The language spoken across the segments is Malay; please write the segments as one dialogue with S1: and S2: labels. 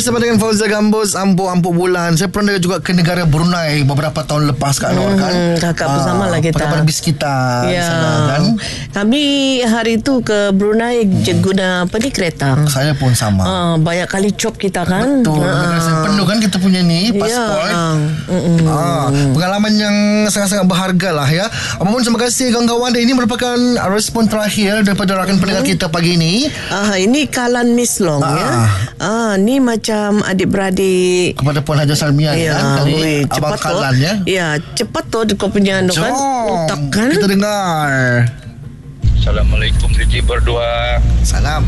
S1: bersama dengan Fauzia Gambus. Ampu bulan. Saya pernah juga ke negara Brunei beberapa tahun lepas Kak Nur kan.
S2: Kakak bersama lah kita.
S1: Pendapat bis kita
S2: ya.
S1: Sana, kan.
S2: Kami hari tu ke Brunei guna kereta.
S1: Saya pun sama.
S2: Banyak kali cop kita kan.
S1: Betul. Penuh kan kita punya ni pasport. Pengalaman yang sangat-sangat berharga lah ya. Apapun, terima kasih kawan-kawan. Dan ini merupakan respon terakhir daripada rakan pendengar kita pagi ini.
S2: Ini Kalan Miss Long ya. Ni macam adik-beradik
S1: kepada Puan Haja Salmian kan. Dari Abang Kalan ya.
S2: Ya, cepat tu kau punya kan. Otak kan.
S1: Kita dengar.
S3: Assalamualaikum DJ berdua.
S1: Salam.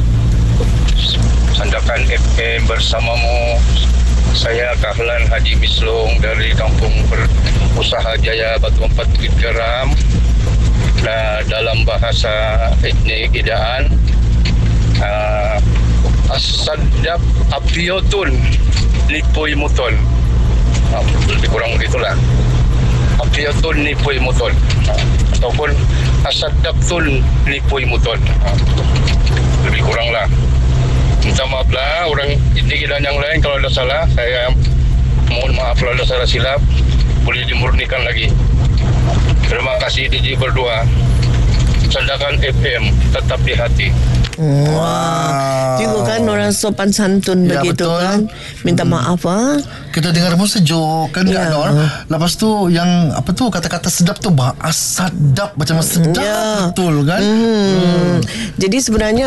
S3: Sandakan FM bersamamu. Saya Kahlan Haji Mislong dari Kampung Usaha Jaya Batu Empat Bukit Geram. Dalam bahasa etnik Idaan, Asadap Apiotun Lipoi Muton. Lebih kurang begitulah. Apiotun Lipoi Muton, ataupun Asadaptul Lipoi Muton. Lebih kurang lah. Minta maaf lah orang ini dan yang lain kalau ada salah. Saya mohon maaf kalau ada salah silap. Boleh dimurnikan lagi. Terima kasih DJ berdua. Sandakan FM tetap di hati.
S2: Juga kan orang sopan santun
S1: ya,
S2: begitu
S1: betul.
S2: kan. Minta maaf
S1: Kita dengar pun sejuk kan Kak Nur. Lepas tu yang apa tu kata-kata sedap tu sedap macam sedap betul kan.
S2: Jadi sebenarnya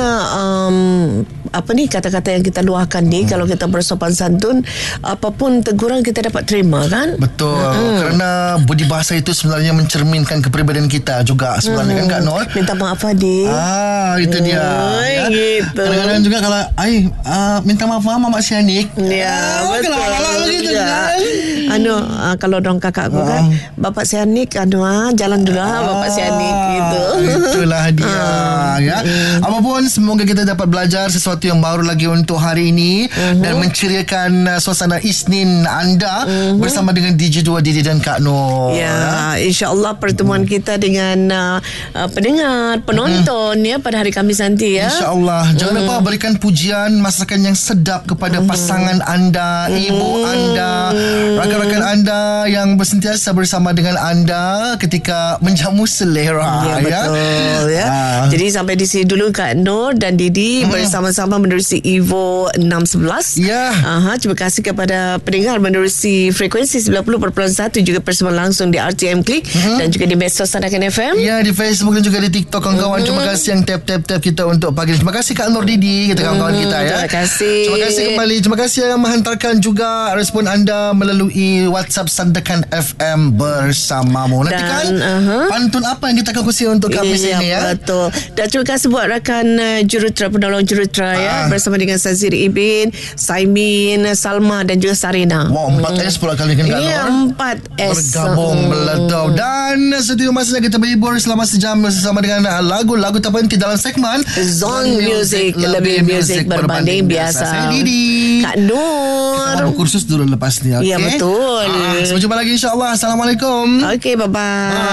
S2: kata-kata yang kita luahkan ni kalau kita bersopan santun, apapun teguran kita dapat terima kan.
S1: Betul. Kerana budi bahasa itu sebenarnya mencerminkan kepribadian kita juga sebenarnya kan Kak Nur.
S2: Minta maaf Adi.
S1: Itu dia ya.
S2: Gitu.
S1: Kadang-kadang juga kalau minta maaf Mak Syanik.
S2: Ya, betul.
S1: Gitu,
S2: ya.
S1: kan?
S2: Kalau dong kakak aku kan, Bapak Syanik jalan dulu Bapak Syanik gitu.
S1: Itulah dia ya. Apapun, semoga kita dapat belajar sesuatu yang baru lagi untuk hari ini dan menceriakan suasana Isnin anda bersama dengan DJ2 Didi dan Kak Nur.
S2: Ya, insya-Allah pertemuan kita dengan pendengar, penonton ya pada hari Khamis nanti ya.
S1: InsyaAllah. Jangan lupa berikan pujian masakan yang sedap kepada pasangan anda, ibu anda, rakan-rakan anda yang bersentiasa bersama dengan anda ketika menjamu selera.
S2: Ya, betul ya. Jadi sampai di sini dulu Kak Nur dan Didi bersama-sama menerusi Evo 611.
S1: Ya.
S2: Terima kasih kepada pendengar menerusi frekuensi 90.1 juga persembahan langsung di RTM Klik dan juga di medsos Sandakan FM.
S1: Ya, di Facebook dan juga di TikTok kawan-kawan. Terima kasih yang tap kita untuk pagi ini. Terima kasih Kak Nur Didi, kita kawan-kawan kita ya.
S2: Terima kasih.
S1: Terima kasih kembali. Terima kasih yang menghantarkan juga respon anda melalui WhatsApp Sandakan FM bersamamu. Nanti kan pantun apa yang kita akan kongsi untuk Khamis ini ya.
S2: Betul. Dan terima kasih buat rakan jurutera, penolong jurutera ya, bersama dengan Sazir Ibin, Saimin, Salma dan juga Sarina.
S1: 4S pula kali kan Kak Nur.
S2: Ya, 4S
S1: bergabung meletup. Dan setuju masanya kita berhibur selama sejam bersama dengan lagu-lagu terpenting dalam segmen
S2: Zone Music, lebih music berbanding biasa.
S1: Saya Didi,
S2: Kak Nur.
S1: Kita kursus dulu lepas ni.
S2: Ya, betul.
S1: Sampai jumpa lagi insyaAllah. Assalamualaikum.
S2: Okey, bye-bye.